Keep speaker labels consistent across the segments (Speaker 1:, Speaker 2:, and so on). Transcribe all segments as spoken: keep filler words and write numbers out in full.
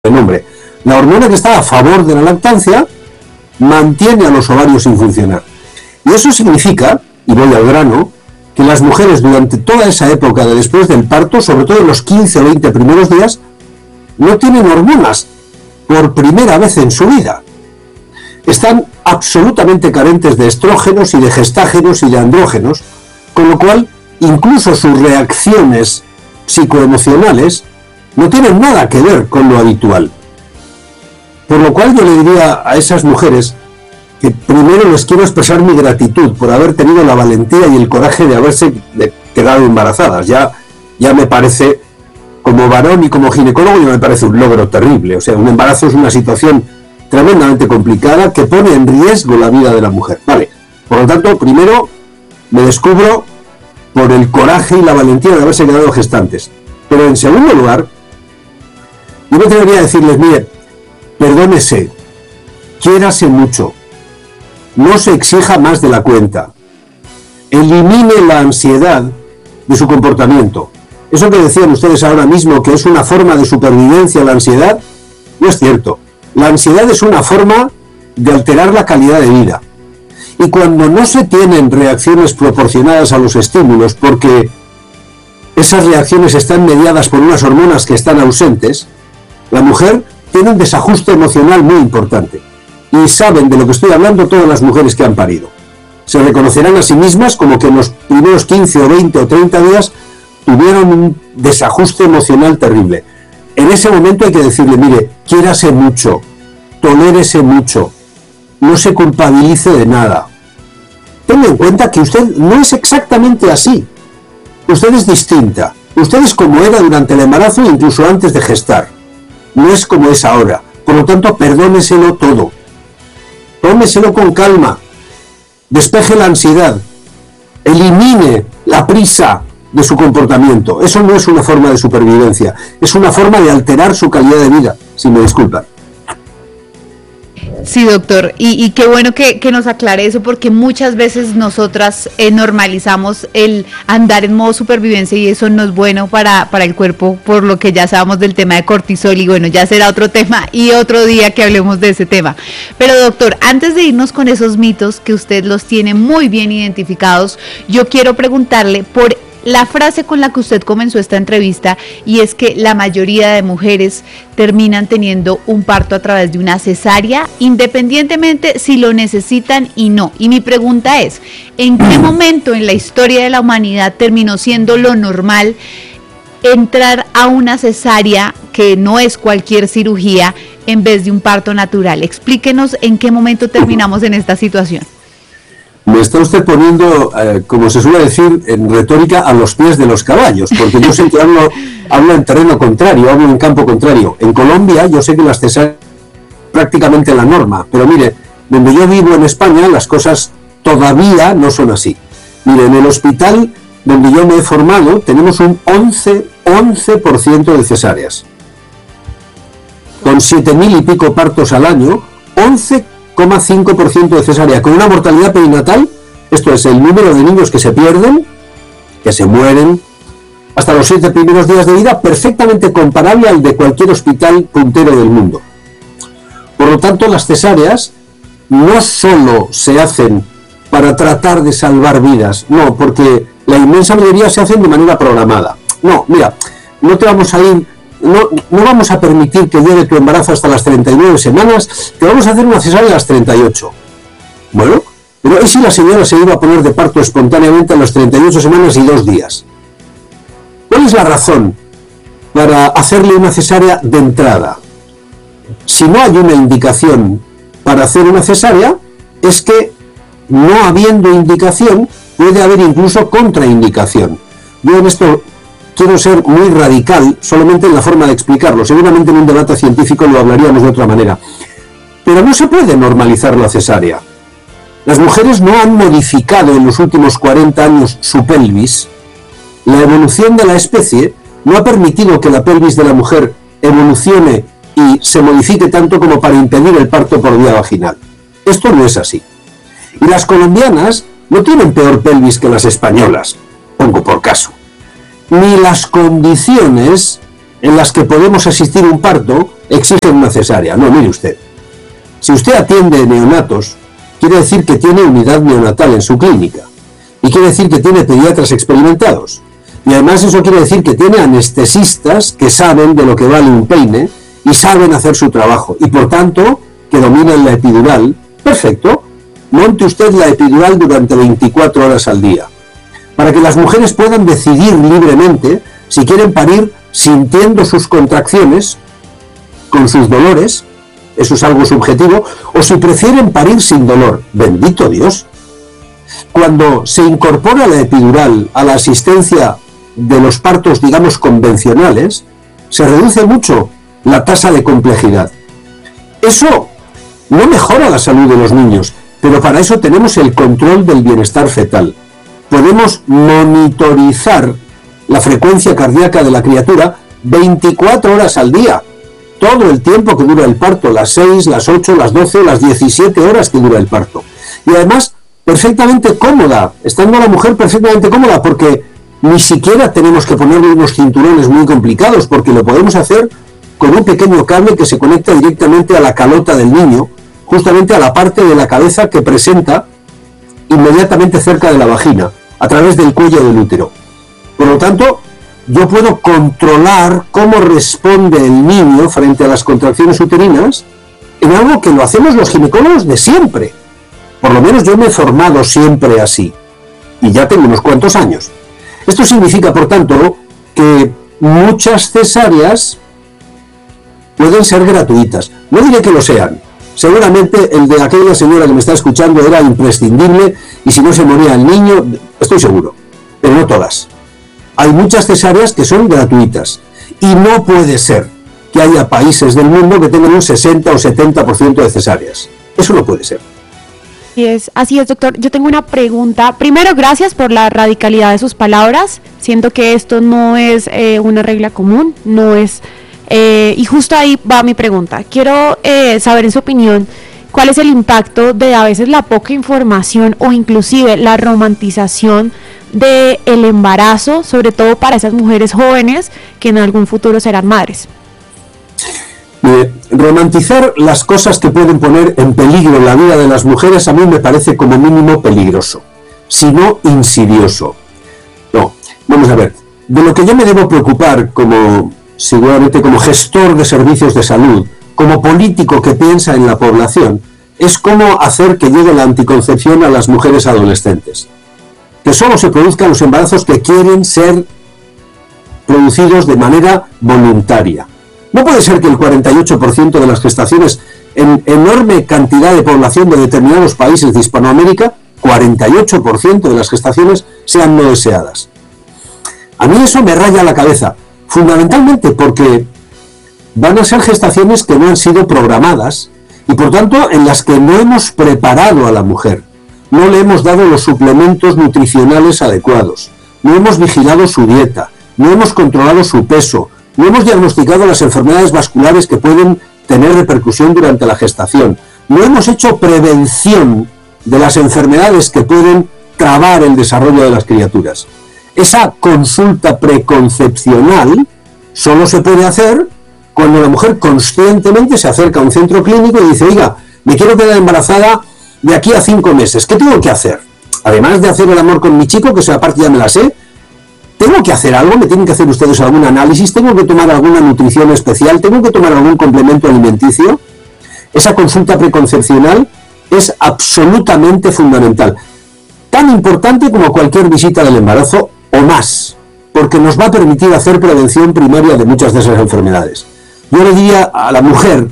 Speaker 1: nombre. La hormona que está a favor de la lactancia mantiene a los ovarios sin funcionar. Y eso significa, y voy al grano, que las mujeres durante toda esa época de después del parto, sobre todo en los quince o veinte primeros días, no tienen hormonas por primera vez en su vida. Están absolutamente carentes de estrógenos y de gestágenos y de andrógenos, con lo cual incluso sus reacciones psicoemocionales no tienen nada que ver con lo habitual. Por lo cual yo le diría a esas mujeres que primero les quiero expresar mi gratitud por haber tenido la valentía y el coraje de haberse quedado embarazadas. Ya, ya me parece, como varón y como ginecólogo, ya me parece un logro terrible. O sea, un embarazo es una situación tremendamente complicada que pone en riesgo la vida de la mujer. Vale, por lo tanto, primero me descubro por el coraje y la valentía de haberse quedado gestantes. Pero en segundo lugar, yo me atrevería a decirles, mire, perdónese, quiérase mucho, no se exija más de la cuenta, elimine la ansiedad de su comportamiento. Eso que decían ustedes ahora mismo, que es una forma de supervivencia la ansiedad, no es cierto. La ansiedad es una forma de alterar la calidad de vida. Y cuando no se tienen reacciones proporcionadas a los estímulos, porque esas reacciones están mediadas por unas hormonas que están ausentes, la mujer tiene un desajuste emocional muy importante. Y saben de lo que estoy hablando todas las mujeres que han parido. Se reconocerán a sí mismas como que en los primeros quince o veinte o treinta días tuvieron un desajuste emocional terrible. En ese momento hay que decirle, mire, quiérase mucho, tolérese mucho, no se culpabilice de nada. Tenga en cuenta que usted no es exactamente así. Usted es distinta. Usted es como era durante el embarazo e incluso antes de gestar. No es como es ahora. Por lo tanto, perdóneselo todo. Tómeselo con calma. Despeje la ansiedad. Elimine la prisa de su comportamiento. Eso no es una forma de supervivencia. Es una forma de alterar su calidad de vida, si me disculpan.
Speaker 2: Sí, doctor, y, y qué bueno que, que nos aclare eso, porque muchas veces nosotras eh, normalizamos el andar en modo supervivencia y eso no es bueno para, para el cuerpo, por lo que ya sabemos del tema de cortisol, y bueno, ya será otro tema y otro día que hablemos de ese tema. Pero doctor, antes de irnos con esos mitos que usted los tiene muy bien identificados, yo quiero preguntarle por la frase con la que usted comenzó esta entrevista, y es que la mayoría de mujeres terminan teniendo un parto a través de una cesárea, independientemente si lo necesitan y no. Y mi pregunta es, ¿en qué momento en la historia de la humanidad terminó siendo lo normal entrar a una cesárea, que no es cualquier cirugía, en vez de un parto natural? Explíquenos en qué momento terminamos en esta situación.
Speaker 1: Me está usted poniendo, eh, como se suele decir en retórica, a los pies de los caballos, porque yo sé que hablo, hablo en terreno contrario, hablo en campo contrario. En Colombia yo sé que las cesáreas prácticamente la norma, pero mire, donde yo vivo en España las cosas todavía no son así. Mire, en el hospital donde yo me he formado tenemos un once por ciento de cesáreas. Con siete mil y pico partos al año, once coma cinco por ciento de cesárea, con una mortalidad perinatal, esto es el número de niños que se pierden, que se mueren, hasta los siete primeros días de vida, perfectamente comparable al de cualquier hospital puntero del mundo. Por lo tanto, las cesáreas no solo se hacen para tratar de salvar vidas, no, porque la inmensa mayoría se hacen de manera programada. No, mira, no te vamos a ir... No, no vamos a permitir que llegue tu embarazo hasta las treinta y nueve semanas, te vamos a hacer una cesárea a las treinta y ocho. Bueno, pero ¿y si la señora se iba a poner de parto espontáneamente a las treinta y ocho semanas y dos días? ¿Cuál es la razón para hacerle una cesárea de entrada? Si no hay una indicación para hacer una cesárea, es que no habiendo indicación, puede haber incluso contraindicación. Yo en esto quiero ser muy radical solamente en la forma de explicarlo. Seguramente en un debate científico lo hablaríamos de otra manera. Pero no se puede normalizar la cesárea. Las mujeres no han modificado en los últimos cuarenta años su pelvis. La evolución de la especie no ha permitido que la pelvis de la mujer evolucione y se modifique tanto como para impedir el parto por vía vaginal. Esto no es así. Y las colombianas no tienen peor pelvis que las españolas, pongo por caso. Ni las condiciones en las que podemos asistir a un parto exigen una cesárea. No, mire usted, si usted atiende neonatos, quiere decir que tiene unidad neonatal en su clínica, y quiere decir que tiene pediatras experimentados, y además eso quiere decir que tiene anestesistas que saben de lo que vale un peine y saben hacer su trabajo, y por tanto que dominan la epidural. Perfecto, monte usted la epidural durante veinticuatro horas al día, para que las mujeres puedan decidir libremente si quieren parir sintiendo sus contracciones, con sus dolores, eso es algo subjetivo, o si prefieren parir sin dolor. Bendito Dios. Cuando se incorpora la epidural a la asistencia de los partos, digamos, convencionales, se reduce mucho la tasa de complejidad. Eso no mejora la salud de los niños, pero para eso tenemos el control del bienestar fetal. Podemos monitorizar la frecuencia cardíaca de la criatura veinticuatro horas al día, todo el tiempo que dura el parto, las seis, las ocho, las doce, las diecisiete horas que dura el parto. Y además, perfectamente cómoda, estando la mujer perfectamente cómoda, porque ni siquiera tenemos que ponerle unos cinturones muy complicados, porque lo podemos hacer con un pequeño cable que se conecta directamente a la calota del niño, justamente a la parte de la cabeza que presenta inmediatamente cerca de la vagina, a través del cuello del útero. Por lo tanto, yo puedo controlar cómo responde el niño frente a las contracciones uterinas, en algo que lo hacemos los ginecólogos de siempre. Por lo menos yo me he formado siempre así, y ya tengo unos cuantos años. Esto significa, por tanto, que muchas cesáreas pueden ser gratuitas. No diré que lo sean. Seguramente el de aquella señora que me está escuchando era imprescindible, y si no se moría el niño, estoy seguro, pero no todas. Hay muchas cesáreas que son gratuitas, y no puede ser que haya países del mundo que tengan un sesenta o setenta por ciento de cesáreas. Eso no puede ser.
Speaker 3: Así es, así es, doctor. Yo tengo una pregunta. Primero, gracias por la radicalidad de sus palabras. Siento que esto no es eh, una regla común, no es... Eh, y justo ahí va mi pregunta. Quiero eh, saber, en su opinión, cuál es el impacto de a veces la poca información o inclusive la romantización del embarazo, sobre todo para esas mujeres jóvenes que en algún futuro serán madres.
Speaker 1: Eh, romantizar las cosas que pueden poner en peligro la vida de las mujeres a mí me parece como mínimo peligroso, si no insidioso. No, vamos a ver, de lo que yo me debo preocupar como, seguramente como gestor de servicios de salud, como político que piensa en la población, es cómo hacer que llegue la anticoncepción a las mujeres adolescentes. Que solo se produzcan los embarazos que quieren ser producidos de manera voluntaria. No puede ser que el cuarenta y ocho por ciento de las gestaciones en enorme cantidad de población de determinados países de Hispanoamérica, cuarenta y ocho por ciento de las gestaciones sean no deseadas. A mí eso me raya la cabeza, fundamentalmente porque van a ser gestaciones que no han sido programadas y por tanto en las que no hemos preparado a la mujer, no le hemos dado los suplementos nutricionales adecuados, no hemos vigilado su dieta, no hemos controlado su peso, no hemos diagnosticado las enfermedades vasculares que pueden tener repercusión durante la gestación, no hemos hecho prevención de las enfermedades que pueden trabar el desarrollo de las criaturas. Esa consulta preconcepcional solo se puede hacer cuando la mujer conscientemente se acerca a un centro clínico y dice, oiga, me quiero quedar embarazada de aquí a cinco meses, ¿qué tengo que hacer? Además de hacer el amor con mi chico, que esa parte ya me la sé, ¿tengo que hacer algo? ¿Me tienen que hacer ustedes algún análisis? ¿Tengo que tomar alguna nutrición especial? ¿Tengo que tomar algún complemento alimenticio? Esa consulta preconcepcional es absolutamente fundamental. Tan importante como cualquier visita del embarazo o más, porque nos va a permitir hacer prevención primaria de muchas de esas enfermedades. Yo le diría a la mujer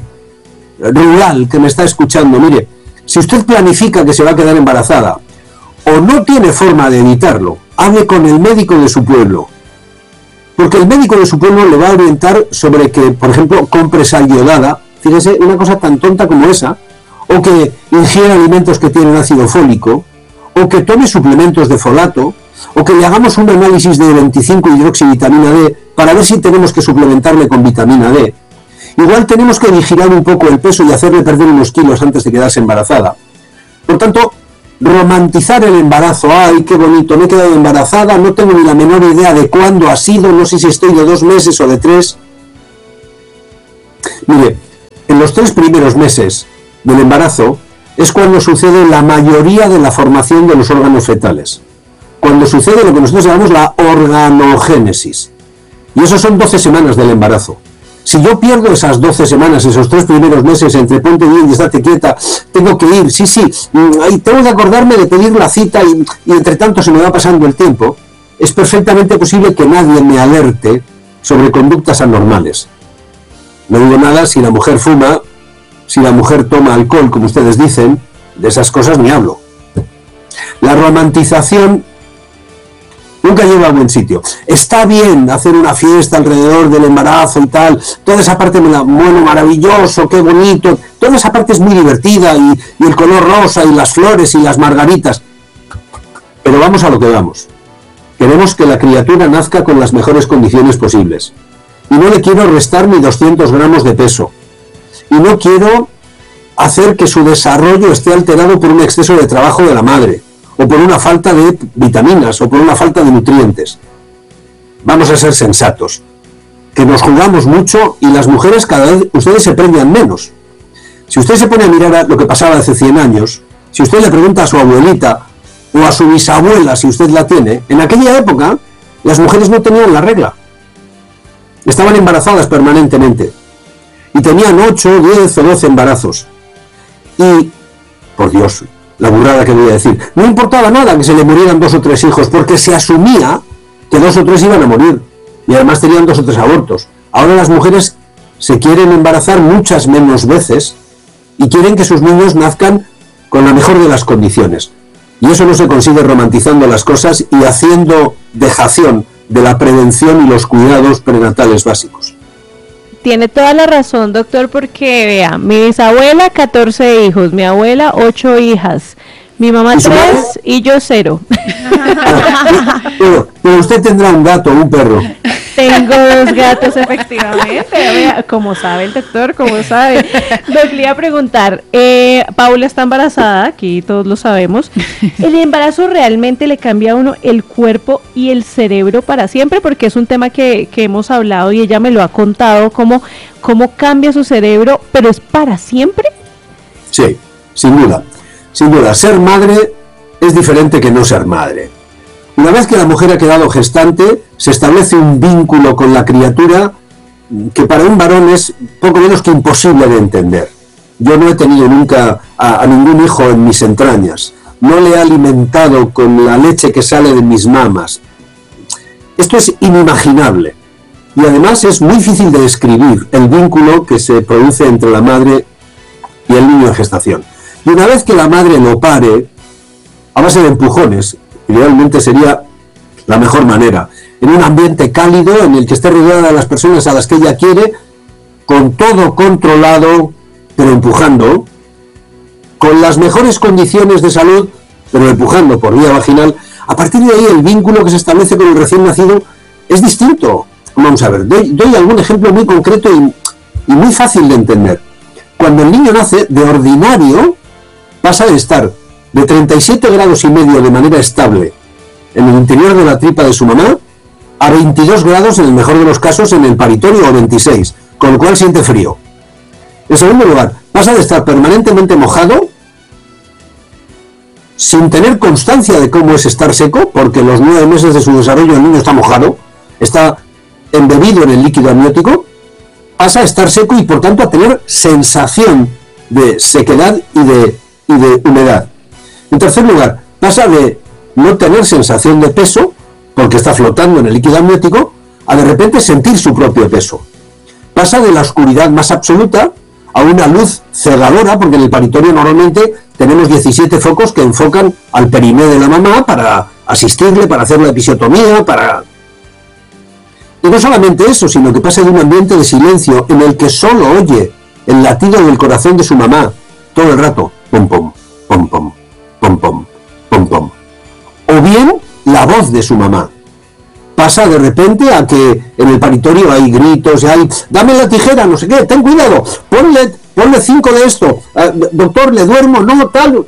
Speaker 1: rural que me está escuchando, mire, si usted planifica que se va a quedar embarazada o no tiene forma de evitarlo, hable con el médico de su pueblo, porque el médico de su pueblo le va a orientar sobre que, por ejemplo, compre sal iodada, fíjese, una cosa tan tonta como esa, o que ingiera alimentos que tienen ácido fólico, o que tome suplementos de folato, o que le hagamos un análisis de veinticinco hidroxivitamina D para ver si tenemos que suplementarle con vitamina D. Igual tenemos que vigilar un poco el peso y hacerle perder unos kilos antes de quedarse embarazada. Por tanto, romantizar el embarazo, ay, qué bonito, me he quedado embarazada, no tengo ni la menor idea de cuándo ha sido, no sé si estoy de dos meses o de tres. Mire, en los tres primeros meses del embarazo es cuando sucede la mayoría de la formación de los órganos fetales, cuando sucede lo que nosotros llamamos la organogénesis. Y eso son doce semanas del embarazo. Si yo pierdo esas doce semanas, esos tres primeros meses, entre ponte bien y estate quieta, tengo que ir, sí, sí, y tengo que acordarme de pedir la cita y, y entre tanto se me va pasando el tiempo, es perfectamente posible que nadie me alerte sobre conductas anormales. No digo nada si la mujer fuma, si la mujer toma alcohol, como ustedes dicen, de esas cosas ni hablo. La romantización nunca lleva a buen sitio. Está bien hacer una fiesta alrededor del embarazo y tal, toda esa parte, me la, bueno, maravilloso, qué bonito, toda esa parte es muy divertida, y, y el color rosa, y las flores, y las margaritas. Pero vamos a lo que vamos. Queremos que la criatura nazca con las mejores condiciones posibles. Y no le quiero restar ni doscientos gramos de peso. Y no quiero hacer que su desarrollo esté alterado por un exceso de trabajo de la madre, o por una falta de vitaminas, o por una falta de nutrientes. Vamos a ser sensatos, que nos jugamos mucho y las mujeres cada vez, ustedes se premian menos. Si usted se pone a mirar a lo que pasaba hace cien años, si usted le pregunta a su abuelita o a su bisabuela, si usted la tiene, en aquella época las mujeres no tenían la regla. Estaban embarazadas permanentemente y tenían ocho, diez o doce embarazos. Y, por Dios, la burrada que voy a decir, no importaba nada que se le murieran dos o tres hijos, porque se asumía que dos o tres iban a morir, y además tenían dos o tres abortos. Ahora las mujeres se quieren embarazar muchas menos veces, y quieren que sus niños nazcan con la mejor de las condiciones. Y eso no se consigue romantizando las cosas y haciendo dejación de la prevención y los cuidados prenatales básicos.
Speaker 4: Tiene toda la razón, doctor, porque vea, mi bisabuela catorce hijos, mi abuela ocho hijas, mi mamá tres y yo cero.
Speaker 1: Pero, pero usted tendrá un gato o un perro.
Speaker 4: Tengo dos gatos, efectivamente. Vea, como sabe el doctor, como sabe. Doc, le iba a preguntar, eh, Paula está embarazada, aquí todos lo sabemos. ¿El embarazo realmente le cambia a uno el cuerpo y el cerebro para siempre? Porque es un tema que, que hemos hablado y ella me lo ha contado, cómo, cómo cambia su cerebro, pero ¿es para siempre?
Speaker 1: Sí, sin duda. Sin duda, ser madre es diferente que no ser madre. Una vez que la mujer ha quedado gestante, se establece un vínculo con la criatura que para un varón es poco menos que imposible de entender. Yo no he tenido nunca a, a ningún hijo en mis entrañas, no le he alimentado con la leche que sale de mis mamas. Esto es inimaginable y además es muy difícil de describir el vínculo que se produce entre la madre y el niño en gestación. Y una vez que la madre lo pare, a base de empujones, idealmente sería la mejor manera, en un ambiente cálido en el que esté rodeada de las personas a las que ella quiere, con todo controlado, pero empujando, con las mejores condiciones de salud, pero empujando por vía vaginal. A partir de ahí el vínculo que se establece con el recién nacido es distinto. Vamos a ver, doy, doy algún ejemplo muy concreto y, y muy fácil de entender. Cuando el niño nace, de ordinario, pasa de estar de treinta y siete grados y medio de manera estable en el interior de la tripa de su mamá a veintidós grados en el mejor de los casos en el paritorio o veintiséis, con lo cual siente frío. En segundo lugar, pasa de estar permanentemente mojado sin tener constancia de cómo es estar seco, porque los nueve meses de su desarrollo el niño está mojado, está embebido en el líquido amniótico, pasa a estar seco y por tanto a tener sensación de sequedad y de, y de humedad. En tercer lugar, pasa de no tener sensación de peso, porque está flotando en el líquido amniótico, a de repente sentir su propio peso. Pasa de la oscuridad más absoluta a una luz cegadora, porque en el paritorio normalmente tenemos diecisiete focos que enfocan al periné de la mamá para asistirle, para hacer la episiotomía, para... Y no solamente eso, sino que pasa de un ambiente de silencio en el que solo oye el latido del corazón de su mamá todo el rato, pom pom, pom pom, pom pom, pom pom. O bien la voz de su mamá. Pasa de repente a que en el paritorio hay gritos, hay, dame la tijera, no sé qué, ten cuidado, ponle, ponle cinco de esto, uh, doctor, le duermo, no, tal.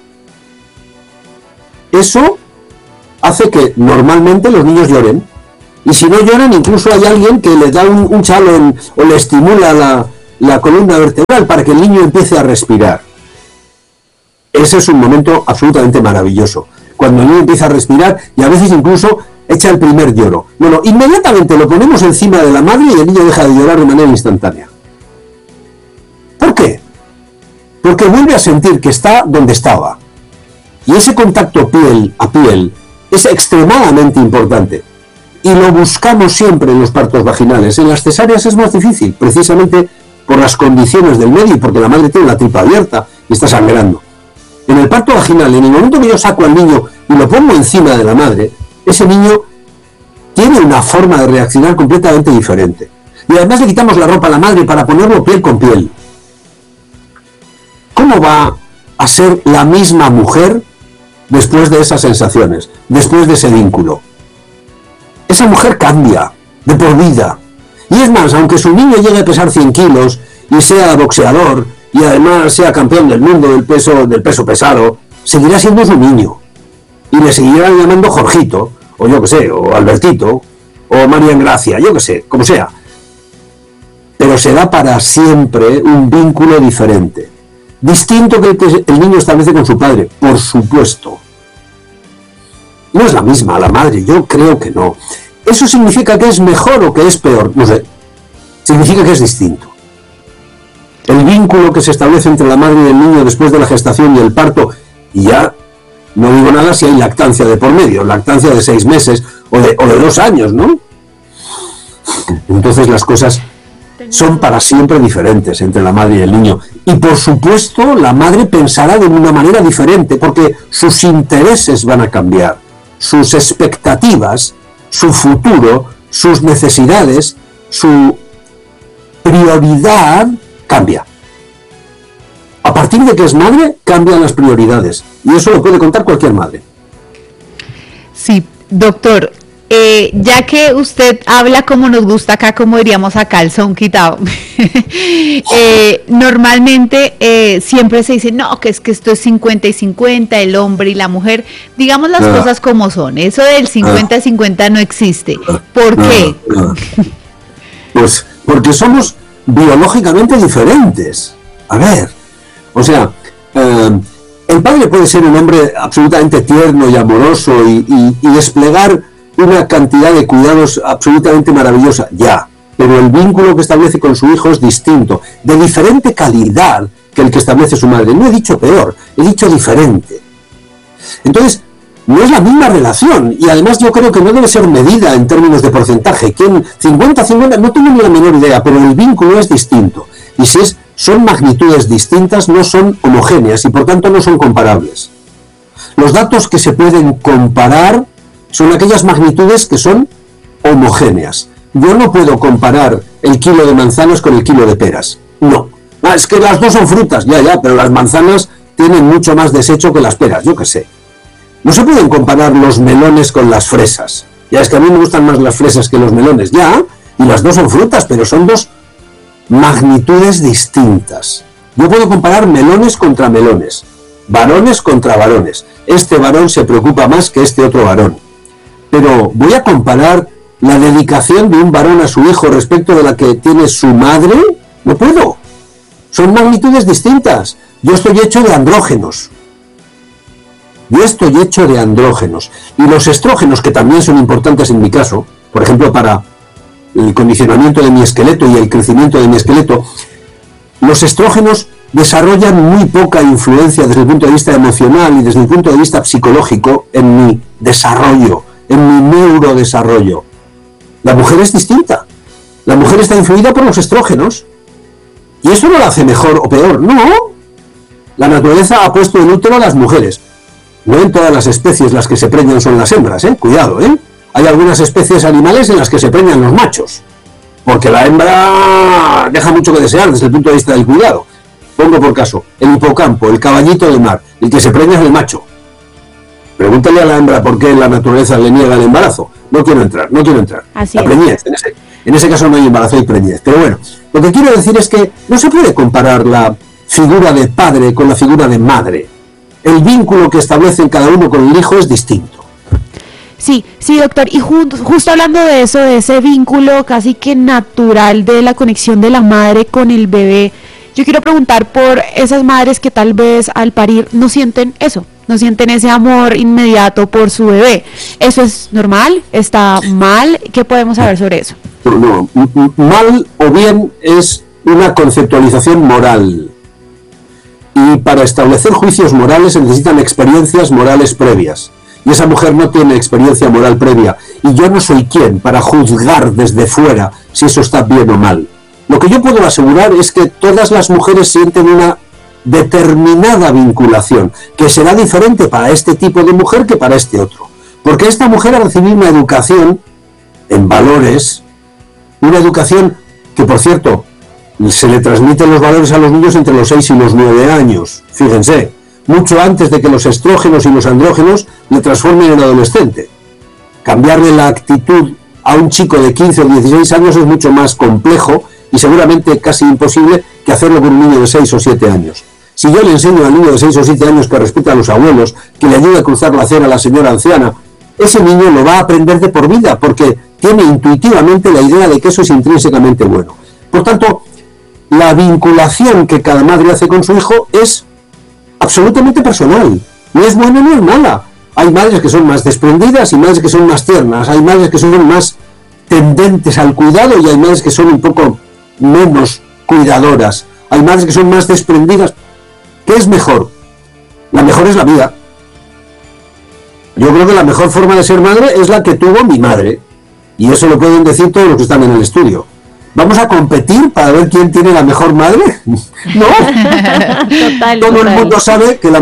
Speaker 1: Eso hace que normalmente los niños lloren. Y si no lloran, incluso hay alguien que le da un, un chalón o le estimula la, la columna vertebral para que el niño empiece a respirar. Ese es un momento absolutamente maravilloso. Cuando el niño empieza a respirar y a veces incluso echa el primer lloro. Bueno, inmediatamente lo ponemos encima de la madre y el niño deja de llorar de manera instantánea. ¿Por qué? Porque vuelve a sentir que está donde estaba. Y ese contacto piel a piel es extremadamente importante. Y lo buscamos siempre en los partos vaginales. En las cesáreas es más difícil, precisamente por las condiciones del medio y porque la madre tiene la tripa abierta y está sangrando. En el parto vaginal, en el momento que yo saco al niño y lo pongo encima de la madre, ese niño tiene una forma de reaccionar completamente diferente. Y además le quitamos la ropa a la madre para ponerlo piel con piel. ¿Cómo va a ser la misma mujer después de esas sensaciones, después de ese vínculo? Esa mujer cambia de por vida. Y es más, aunque su niño llegue a pesar cien kilos y sea boxeador y además sea campeón del mundo del peso, del peso pesado, seguirá siendo su niño. Y le seguirán llamando Jorgito, o yo que sé, o Albertito, o María Gracia, yo que sé, como sea. Pero será para siempre un vínculo diferente. Distinto que el que el niño establece con su padre, por supuesto. No es la misma la madre, yo creo que no. ¿Eso significa que es mejor o que es peor? No sé. Significa que es distinto. El vínculo que se establece entre la madre y el niño después de la gestación y el parto, y ya no digo nada si hay lactancia de por medio, lactancia de seis meses o de, o de dos años, ¿no? Entonces las cosas son para siempre diferentes entre la madre y el niño. Y por supuesto la madre pensará de una manera diferente porque sus intereses van a cambiar, sus expectativas, su futuro, sus necesidades, su prioridad cambia. A partir de que es madre, cambian las prioridades. Y eso lo puede contar cualquier madre.
Speaker 2: Sí, doctor, eh, ya que usted habla como nos gusta acá, como diríamos a calzón quitado, eh, normalmente eh, siempre se dice, no, que es que esto es cincuenta y cincuenta, el hombre y la mujer. Digamos las ah. cosas como son. Eso del cincuenta cincuenta ah. no existe. ¿Por ah. qué?
Speaker 1: Ah. Pues porque somos biológicamente diferentes. A ver, o sea, eh, el padre puede ser un hombre absolutamente tierno y amoroso y, y, y desplegar una cantidad de cuidados absolutamente maravillosa, ya, pero el vínculo que establece con su hijo es distinto, de diferente calidad que el que establece su madre. No he dicho peor, he dicho diferente. Entonces, no es la misma relación, y además yo creo que no debe ser medida en términos de porcentaje. ¿Quién? cincuenta cincuenta, no tengo ni la menor idea, pero el vínculo es distinto. Y si es, son magnitudes distintas, no son homogéneas y por tanto no son comparables. Los datos que se pueden comparar son aquellas magnitudes que son homogéneas. Yo no puedo comparar el kilo de manzanas con el kilo de peras. No. Ah, es que las dos son frutas, ya, ya, pero las manzanas tienen mucho más desecho que las peras, yo qué sé. No se pueden comparar los melones con las fresas. Ya, es que a mí me gustan más las fresas que los melones, ya, y las dos son frutas, pero son dos magnitudes distintas. Yo puedo comparar melones contra melones, varones contra varones. Este varón se preocupa más que este otro varón. Pero voy a comparar la dedicación de un varón a su hijo respecto de la que tiene su madre. No puedo. Son magnitudes distintas. Yo estoy hecho de andrógenos. Yo estoy hecho de andrógenos. Y los estrógenos, que también son importantes en mi caso, por ejemplo, para el condicionamiento de mi esqueleto y el crecimiento de mi esqueleto, los estrógenos desarrollan muy poca influencia desde el punto de vista emocional y desde el punto de vista psicológico en mi desarrollo, en mi neurodesarrollo. La mujer es distinta. La mujer está influida por los estrógenos. Y eso no la hace mejor o peor. No. La naturaleza ha puesto en útero a las mujeres. No en todas las especies las que se preñan son las hembras, ¿eh? Cuidado, ¿eh? Hay algunas especies animales en las que se preñan los machos. Porque la hembra deja mucho que desear desde el punto de vista del cuidado. Pongo por caso, el hipocampo, el caballito del mar, el que se preña es el macho. Pregúntale a la hembra por qué la naturaleza le niega el embarazo. No quiero entrar, no quiero entrar.
Speaker 3: Así
Speaker 1: la preñez, en ese, en ese caso no hay embarazo, hay preñez. Pero bueno, lo que quiero decir es que no se puede comparar la figura de padre con la figura de madre. El vínculo que establecen cada uno con el hijo es distinto.
Speaker 3: Sí, sí, doctor. Y ju justo hablando de eso, de ese vínculo casi que natural de la conexión de la madre con el bebé, yo quiero preguntar por esas madres que tal vez al parir no sienten eso, no sienten ese amor inmediato por su bebé. ¿Eso es normal? ¿Está mal? ¿Qué podemos saber sobre eso?
Speaker 1: No, no, mal o bien es una conceptualización moral. Y para establecer juicios morales se necesitan experiencias morales previas. Y esa mujer no tiene experiencia moral previa. Y yo no soy quien para juzgar desde fuera si eso está bien o mal. Lo que yo puedo asegurar es que todas las mujeres sienten una determinada vinculación, que será diferente para este tipo de mujer que para este otro. Porque esta mujer ha recibido una educación en valores, una educación que, por cierto, se le transmiten los valores a los niños entre los seis y los nueve años. Fíjense, mucho antes de que los estrógenos y los andrógenos le transformen en adolescente. Cambiarle la actitud a un chico de quince o dieciséis años es mucho más complejo y seguramente casi imposible que hacerlo con un niño de seis o siete años. Si yo le enseño al niño de seis o siete años que respete a los abuelos, que le ayude a cruzar la acera a la señora anciana, ese niño lo va a aprender de por vida, porque tiene intuitivamente la idea de que eso es intrínsecamente bueno. Por tanto, la vinculación que cada madre hace con su hijo es absolutamente personal. No es buena ni es mala. Hay madres que son más desprendidas y madres que son más tiernas. Hay madres que son más tendentes al cuidado y hay madres que son un poco menos cuidadoras. Hay madres que son más desprendidas. ¿Qué es mejor? La mejor es la vida. Yo creo que la mejor forma de ser madre es la que tuvo mi madre. Y eso lo pueden decir todos los que están en el estudio. ¿Vamos a competir para ver quién tiene la mejor madre? No.
Speaker 4: Total,
Speaker 1: Todo
Speaker 4: total.
Speaker 1: el mundo sabe que la